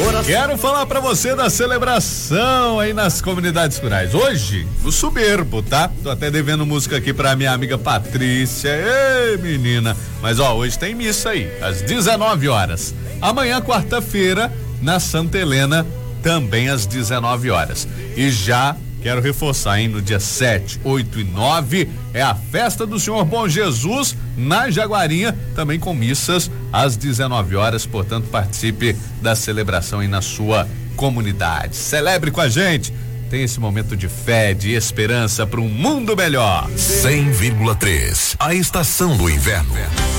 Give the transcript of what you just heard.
Quero falar pra você da celebração aí nas comunidades rurais. Hoje, no Soberbo, tá? Tô até devendo música aqui pra minha amiga Patrícia. Ei, menina. Mas ó, hoje tem missa aí, às 19 horas. Amanhã, quarta-feira, na Santa Helena, também às 19 horas. E já quero reforçar, hein? No dia 7, 8 e 9 é a festa do Senhor Bom Jesus na Jaguarinha, também com missas às 19 horas, portanto participe da celebração aí na sua comunidade. Celebre com a gente, tem esse momento de fé, de esperança para um mundo melhor. 100,3, a estação do inverno.